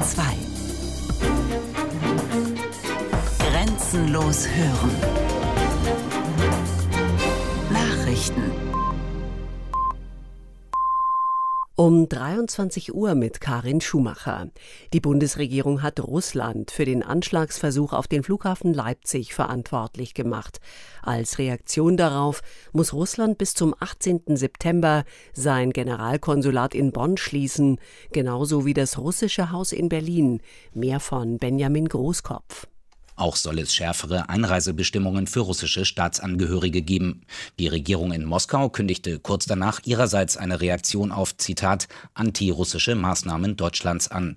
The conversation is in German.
2. Grenzenlos hören. Nachrichten. Um 23 Uhr mit Karin Schumacher. Die Bundesregierung hat Russland für den Anschlagsversuch auf den Flughafen Leipzig verantwortlich gemacht. Als Reaktion darauf muss Russland bis zum 18. September sein Generalkonsulat in Bonn schließen, genauso wie das russische Haus in Berlin. Mehr von Benjamin Großkopf. Auch soll es schärfere Einreisebestimmungen für russische Staatsangehörige geben. Die Regierung in Moskau kündigte kurz danach ihrerseits eine Reaktion auf, Zitat, antirussische Maßnahmen Deutschlands an.